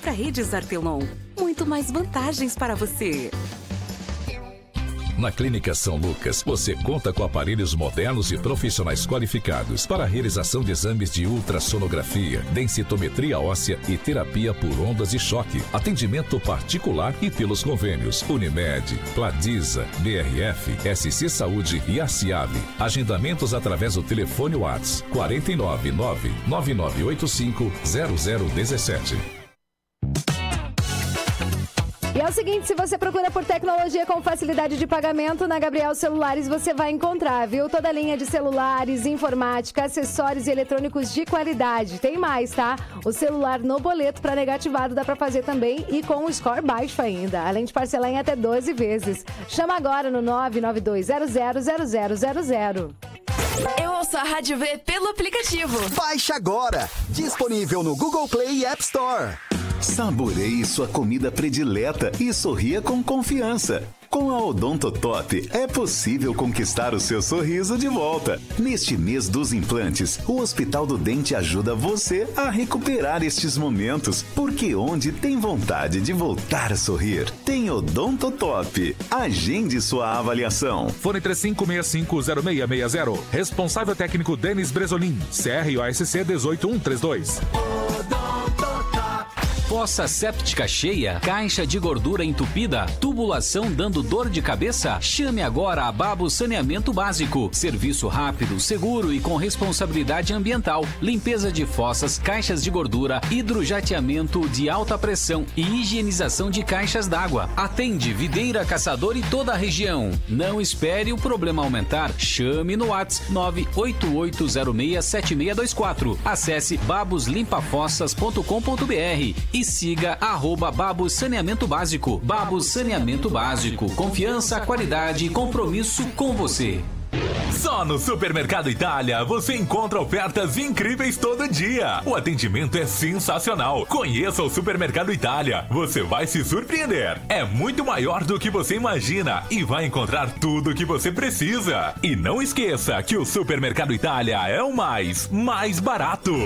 infra-redes Artelon. Muito mais vantagens para você. Na Clínica São Lucas, você conta com aparelhos modernos e profissionais qualificados para a realização de exames de ultrassonografia, densitometria óssea e terapia por ondas de choque. Atendimento particular e pelos convênios Unimed, Pladisa, BRF, SC Saúde e Aciave. Agendamentos através do telefone WhatsApp 499-9985-0017. E é o seguinte, se você procura por tecnologia com facilidade de pagamento, na Gabriel Celulares você vai encontrar, viu? Toda a linha de celulares, informática, acessórios e eletrônicos de qualidade. Tem mais, tá? O celular no boleto para negativado dá para fazer também e com o score baixo ainda, além de parcelar em até 12 vezes. Chama agora no 992000000. Eu ouço a Rádio V pelo aplicativo. Baixe agora! Disponível no Google Play e App Store. Saboreie sua comida predileta e sorria com confiança. Com a Odontotop é possível conquistar o seu sorriso de volta. Neste mês dos implantes, o Hospital do Dente ajuda você a recuperar estes momentos, porque onde tem vontade de voltar a sorrir, tem Odontotop. Agende sua avaliação. Fone 35650660. Responsável técnico Denis Bresolim. CROSC 18132. Fossa séptica cheia, caixa de gordura entupida, tubulação dando dor de cabeça? Chame agora a Babo Saneamento Básico. Serviço rápido, seguro e com responsabilidade ambiental. Limpeza de fossas, caixas de gordura, hidrojateamento de alta pressão e higienização de caixas d'água. Atende Videira, Caçador e toda a região. Não espere o problema aumentar. Chame no WhatsApp 988067624. Acesse baboslimpafossas.com.br e siga @Babos Saneamento Básico. Babos Saneamento Básico. Confiança, qualidade e compromisso com você. Só no Supermercado Itália você encontra ofertas incríveis todo dia. O atendimento é sensacional. Conheça o Supermercado Itália. Você vai se surpreender. É muito maior do que você imagina e vai encontrar tudo o que você precisa. E não esqueça que o Supermercado Itália é o mais barato.